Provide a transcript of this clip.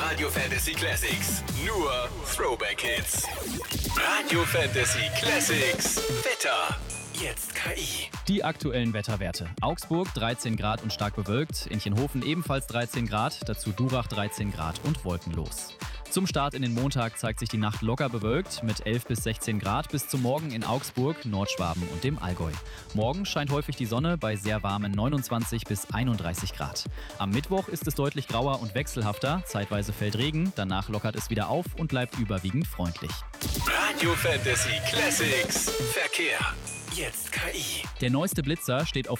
Radio Fantasy Classics. Nur Throwback Hits. Radio Fantasy Classics. Wetter. Jetzt KI. Die aktuellen Wetterwerte. Augsburg 13 Grad und stark bewölkt. Inchenhofen ebenfalls 13 Grad. Dazu Durach 13 Grad und wolkenlos. Zum Start in den Montag zeigt sich die Nacht locker bewölkt mit 11 bis 16 Grad bis zum Morgen in Augsburg, Nordschwaben und dem Allgäu. Morgen scheint häufig die Sonne bei sehr warmen 29 bis 31 Grad. Am Mittwoch ist es deutlich grauer und wechselhafter. Zeitweise fällt Regen, danach lockert es wieder auf und bleibt überwiegend freundlich. Radio Fantasy Classics. Verkehr. Jetzt KI. Der neueste Blitzer steht auf